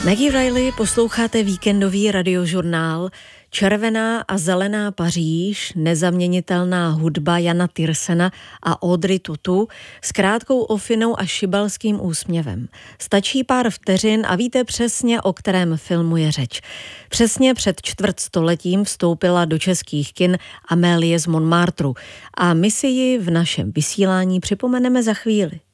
Maggie Reilly, posloucháte víkendový radiožurnál. Červená a zelená Paříž, nezaměnitelná hudba Jana Tyrsena a Audrey Tautou s krátkou ofinou a šibalským úsměvem. Stačí pár vteřin a víte přesně, o kterém filmu je řeč. Přesně před čtvrtstoletím vstoupila do českých kin Amélie z Montmartru a my si ji v našem vysílání připomeneme za chvíli.